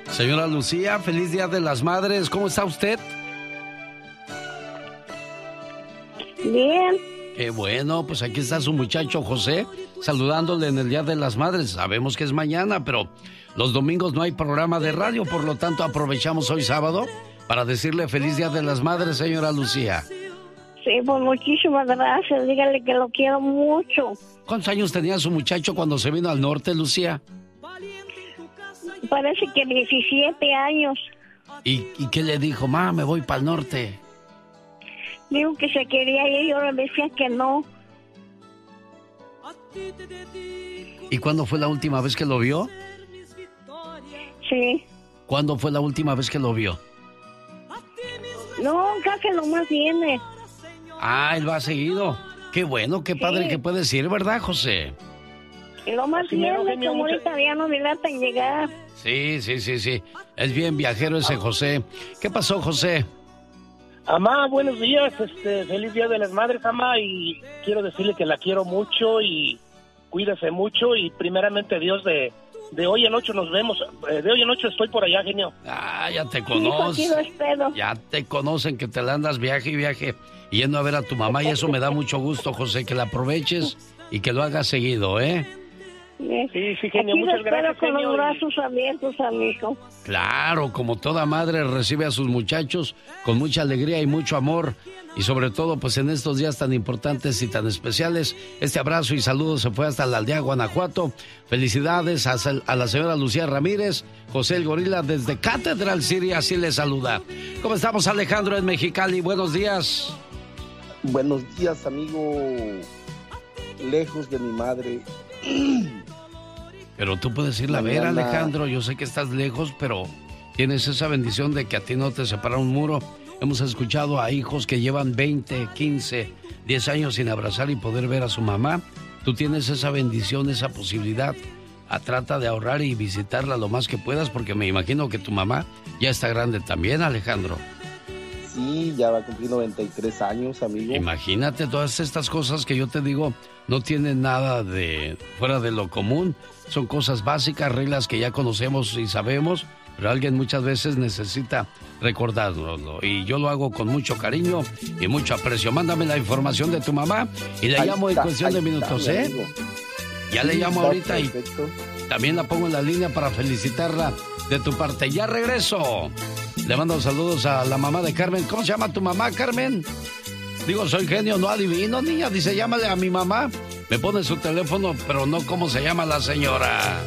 Señora Lucía, feliz Día de las Madres. ¿Cómo está usted? Bien. Qué bueno, pues aquí está su muchacho José, saludándole en el Día de las Madres. Sabemos que es mañana, pero los domingos no hay programa de radio, por lo tanto aprovechamos hoy sábado para decirle feliz Día de las Madres, señora Lucía. Sí, pues muchísimas gracias. Dígale que lo quiero mucho. ¿Cuántos años tenía su muchacho cuando se vino al norte, Lucía? Parece que 17 años. ¿Y qué le dijo? Ma, me voy para el norte. Dijo que se quería ir y yo le decía que no. ¿Y cuándo fue la última vez que lo vio? Sí. ¿Cuándo fue la última vez que lo vio? No, casi nomás viene. Ah, él va seguido. Qué bueno, qué padre que puedes ir, ¿verdad, José? Y lo más viene, como ahorita ya no dilata en llegar. Sí. Es bien viajero ese José. ¿Qué pasó, José? Amá, buenos días, feliz Día de las Madres, Amá, y quiero decirle que la quiero mucho y cuídese mucho y primeramente Dios de hoy en 8 nos vemos, de hoy en 8 estoy por allá, genio. Ah, ya te conocen. Ya te conocen que te la andas viaje y viaje yendo a ver a tu mamá y eso me da mucho gusto, José, que la aproveches y que lo hagas seguido, ¿eh? Sí, genio, muchas gracias, con genio. Los brazos abiertos, amigo. Claro, como toda madre recibe a sus muchachos con mucha alegría y mucho amor. Y sobre todo, pues en estos días tan importantes y tan especiales, este abrazo y saludo se fue hasta la aldea Guanajuato. Felicidades a la señora Lucía Ramírez, José el Gorila desde Catedral City, así le saluda. ¿Cómo estamos, Alejandro, en Mexicali? Buenos días. Buenos días, amigo. Lejos de mi madre. Pero tú puedes irla a ver, Alejandro. Yo sé que estás lejos, pero tienes esa bendición de que a ti no te separa un muro. Hemos escuchado a hijos que llevan 20, 15, 10 años sin abrazar y poder ver a su mamá. Tú tienes esa bendición, esa posibilidad. Trata de ahorrar y visitarla lo más que puedas, porque me imagino que tu mamá ya está grande también, Alejandro. Sí, ya va a cumplir 93 años, amigo. Imagínate, todas estas cosas que yo te digo no tienen nada de fuera de lo común. Son cosas básicas, reglas que ya conocemos y sabemos, pero alguien muchas veces necesita recordarlo. Y yo lo hago con mucho cariño y mucho aprecio. Mándame la información de tu mamá y le llamo en cuestión de minutos, ¿eh? Amigo. Ya Sí, le llamo ahorita perfecto. Y también la pongo en la línea para felicitarla de tu parte. Ya regreso. Le mando saludos a la mamá de Carmen. ¿Cómo se llama tu mamá, Carmen? Digo, soy genio, no adivino, niña. Dice, llámale a mi mamá. Me pone su teléfono, pero no cómo se llama la señora.